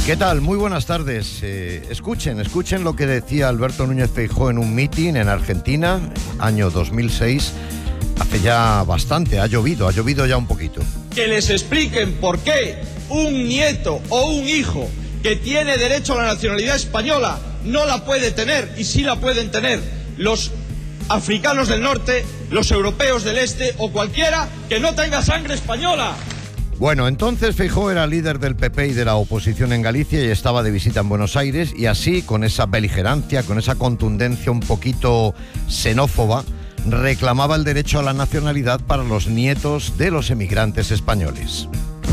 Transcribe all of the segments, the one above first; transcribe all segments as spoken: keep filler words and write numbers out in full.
¿Qué tal? Muy buenas tardes. Eh, escuchen, escuchen lo que decía Alberto Núñez Feijóo en un mitin en Argentina, año dos mil seis. Hace ya bastante, ha llovido, ha llovido ya un poquito. Que les expliquen por qué un nieto o un hijo que tiene derecho a la nacionalidad española no la puede tener, y sí la pueden tener los africanos del norte, los europeos del este o cualquiera que no tenga sangre española. Bueno, entonces Feijóo era líder del P P y de la oposición en Galicia y estaba de visita en Buenos Aires, y así, con esa beligerancia, con esa contundencia un poquito xenófoba, reclamaba el derecho a la nacionalidad para los nietos de los emigrantes españoles.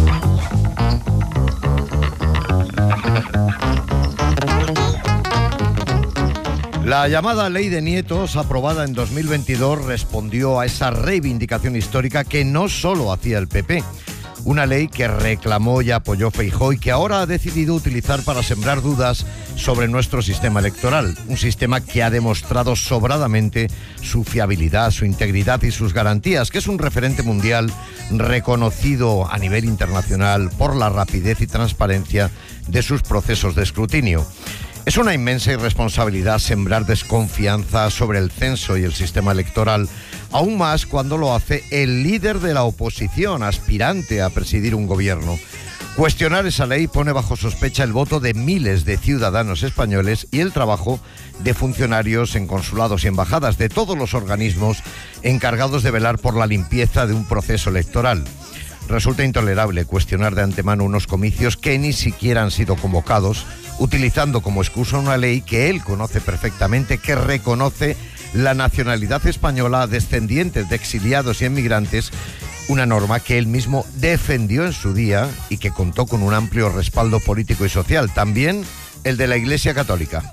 La llamada Ley de Nietos, aprobada en dos mil veintidós, respondió a esa reivindicación histórica que no solo hacía el P P. Una ley que reclamó y apoyó Feijóo y que ahora ha decidido utilizar para sembrar dudas sobre nuestro sistema electoral. Un sistema que ha demostrado sobradamente su fiabilidad, su integridad y sus garantías, que es un referente mundial reconocido a nivel internacional por la rapidez y transparencia de sus procesos de escrutinio. Es una inmensa irresponsabilidad sembrar desconfianza sobre el censo y el sistema electoral, aún más cuando lo hace el líder de la oposición, aspirante a presidir un gobierno. Cuestionar esa ley pone bajo sospecha el voto de miles de ciudadanos españoles y el trabajo de funcionarios en consulados y embajadas de todos los organismos encargados de velar por la limpieza de un proceso electoral. Resulta intolerable cuestionar de antemano unos comicios que ni siquiera han sido convocados, utilizando como excusa una ley que él conoce perfectamente, que reconoce la nacionalidad española a descendientes de exiliados y emigrantes, una norma que él mismo defendió en su día y que contó con un amplio respaldo político y social, también el de la Iglesia Católica.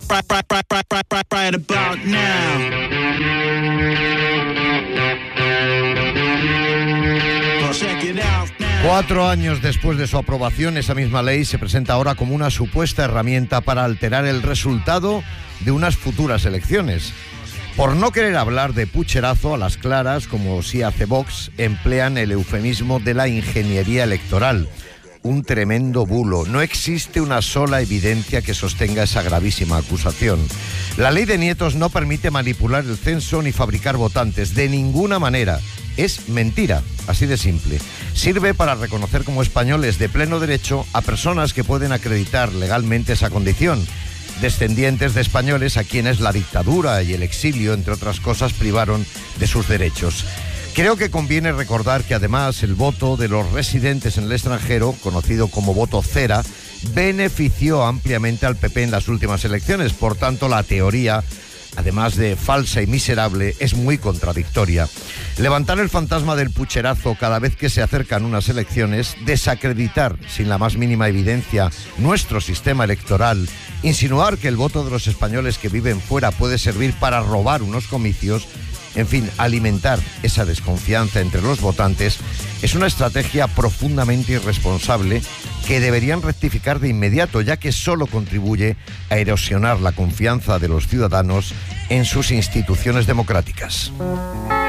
Cuatro años después de su aprobación, esa misma ley se presenta ahora como una supuesta herramienta para alterar el resultado de unas futuras elecciones. Por no querer hablar de pucherazo a las claras, como sí hace Vox, emplean el eufemismo de la ingeniería electoral. Un tremendo bulo. No existe una sola evidencia que sostenga esa gravísima acusación. La ley de Nietos no permite manipular el censo ni fabricar votantes, de ninguna manera. Es mentira, así de simple. Sirve para reconocer como españoles de pleno derecho a personas que pueden acreditar legalmente esa condición, descendientes de españoles a quienes la dictadura y el exilio, entre otras cosas, privaron de sus derechos. Creo que conviene recordar que además el voto de los residentes en el extranjero, conocido como voto cera, benefició ampliamente al P P en las últimas elecciones. Por tanto, la teoría, además de falsa y miserable, es muy contradictoria. Levantar el fantasma del pucherazo cada vez que se acercan unas elecciones, desacreditar sin la más mínima evidencia nuestro sistema electoral, insinuar que el voto de los españoles que viven fuera puede servir para robar unos comicios, en fin, alimentar esa desconfianza entre los votantes, es una estrategia profundamente irresponsable que deberían rectificar de inmediato, ya que solo contribuye a erosionar la confianza de los ciudadanos en sus instituciones democráticas.